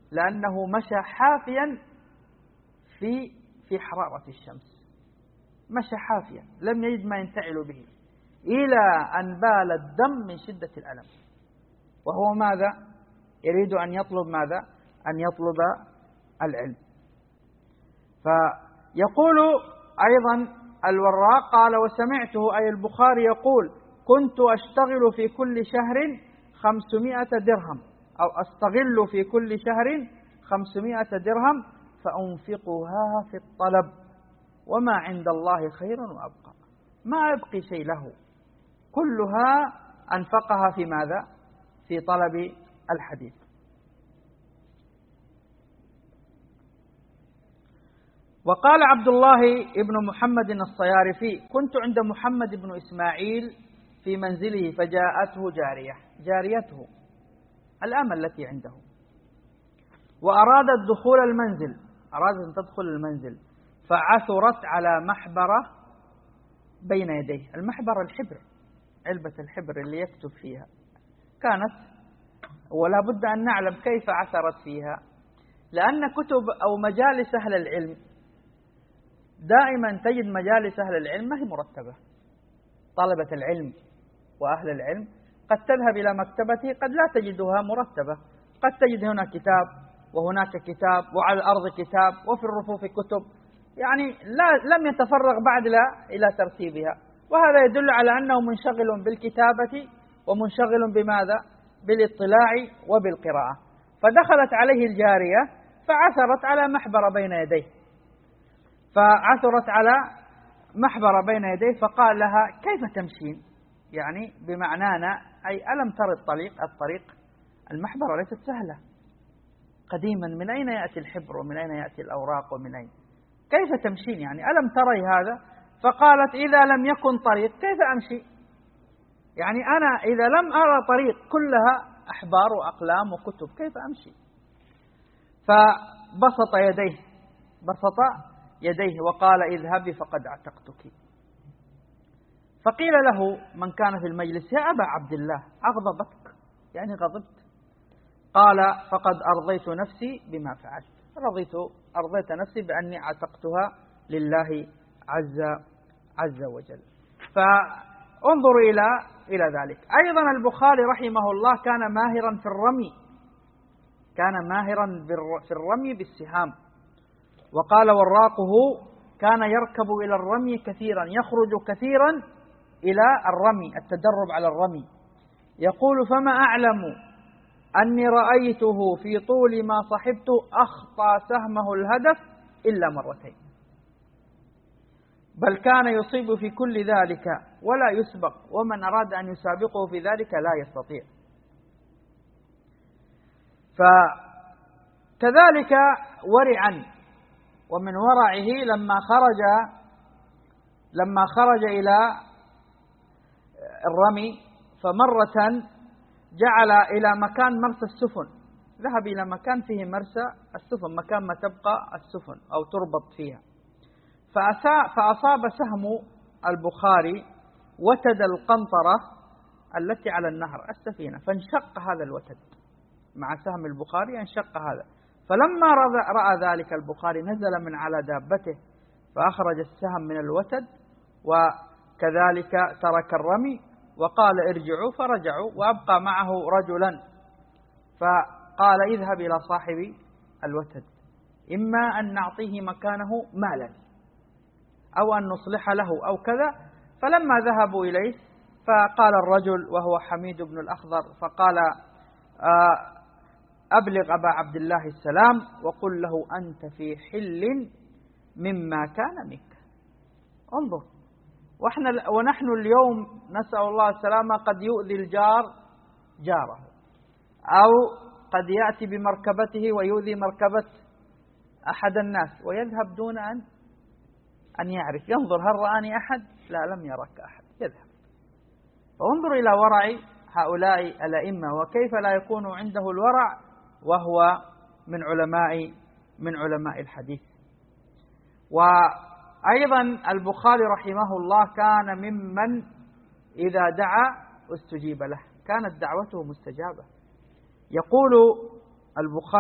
لأنه مشى حافيا في حرارة الشمس، مشى حافيا لم يجد ما ينتعل به إلى أن بال الدم من شدة الألم، وهو ماذا؟ يريد أن يطلب ماذا؟ أن يطلب العلم. فيقول أيضا الوراق قال: وسمعته أي البخاري يقول: كنت أشتغل في كل شهر 500 درهم، أو أستغل في كل شهر 500 درهم فأنفقها في الطلب، وما عند الله خير وأبقى. ما يبقي شيء له، كلها أنفقها في ماذا؟ في طلب الحديث. وقال عبد الله بن محمد الصيارفي: كنت عند محمد بن إسماعيل في منزله فجاءته جاريته الأمة التي عنده، وأرادت دخول المنزل، أرادت أن تدخل المنزل، فعثرت على محبرة بين يديه. المحبرة الحبر، علبة الحبر اللي يكتب فيها، كانت، ولا بد أن نعلم كيف عثرت فيها، لأن كتب أو مجالس أهل العلم دائما تجد مجالس أهل العلم ما هي مرتبة. طلبة العلم وأهل العلم قد تذهب إلى مكتبته قد لا تجدها مرتبة، قد تجد هنا كتاب وهناك كتاب وعلى الأرض كتاب وفي الرفوف كتب، يعني لم يتفرغ بعد إلى ترتيبها، وهذا يدل على أنه منشغل بالكتابة ومنشغل بماذا؟ بالاطلاع وبالقراءة. فدخلت عليه الجارية فعثرت على محبر بين يديه، فقال لها: كيف تمشين؟ يعني بمعنانا أي ألم تر الطريق المحبرة ليست سهلة، قديما من أين يأتي الحبر ومن أين يأتي الأوراق ومن أين، كيف تمشين؟ يعني ألم تري هذا؟ فقالت: إذا لم يكن طريق كيف أمشي؟ يعني أنا إذا لم أرى طريق كلها أحبار وأقلام وكتب كيف أمشي؟ فبسط يديه وقال: اذهبي فقد اعتقتك. فقيل له من كان في المجلس: يا أبا عبد الله أغضبتك؟ يعني غضبت؟ قال: فقد أرضيت نفسي بما فعلت، أرضيت نفسي بأني اعتقتها لله عز وجل. فانظروا إلى ذلك. أيضا البخاري رحمه الله كان ماهرا في الرمي بالسهام. وقال وراقه: كان يركب إلى الرمي كثيرا، يخرج كثيرا إلى الرمي، التدرب على الرمي. يقول: فما أعلم أني رأيته في طول ما صحبت أخطى سهمه الهدف إلا مرتين، بل كان يصيب في كل ذلك ولا يسبق، ومن أراد أن يسابقه في ذلك لا يستطيع. فكذلك ورعا، ومن ورعه لما خرج إلى الرمي، فمرة جعل إلى مكان مرسى السفن، ذهب إلى مكان فيه مرسى السفن، مكان ما تبقى السفن أو تربط فيها، فأصاب سهم البخاري وتد القنطرة التي على النهر السفينة، فانشق هذا الوتد مع سهم البخاري، انشق هذا. فلما رأى ذلك البخاري نزل من على دابته فأخرج السهم من الوتد، وكذلك ترك الرمي وقال: ارجعوا، فرجعوا، وأبقى معه رجلا، فقال: اذهب إلى صاحب الوتد، إما أن نعطيه مكانه مالا أو أن نصلح له أو كذا. فلما ذهبوا إليه فقال الرجل وهو حميد بن الأخضر، فقال: أبلغ أبا عبد الله السلام وقل له أنت في حل مما كان منك. انظر، ونحن اليوم نسأل الله السلامة قد يؤذي الجار جاره، أو قد يأتي بمركبته ويؤذي مركبة أحد الناس ويذهب دون أن يعرف، ينظر هل رآني أحد؟ لا، لم يرك أحد، يذهب. فانظر إلى ورع هؤلاء الأئمة، وكيف لا يكون عنده الورع وهو من علماء الحديث. وأيضا البخاري رحمه الله كان ممن إذا دعا استجيب له، كانت دعوته مستجابة. يقول البخاري